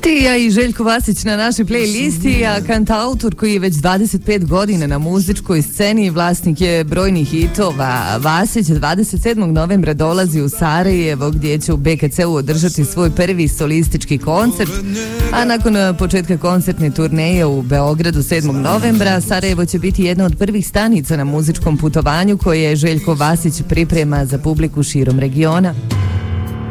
Tija i Željko Vasić na našoj playlisti, a kantautor koji je već 25 godina na muzičkoj sceni, vlasnik je brojnih hitova. Vasić 27. novembra dolazi u Sarajevo gdje će u BKC-u održati svoj prvi solistički koncert, a nakon početka koncertne turneje u Beogradu 7. novembra Sarajevo će biti jedna od prvih stanica na muzičkom putovanju koje Željko Vasić priprema za publiku širom regiona.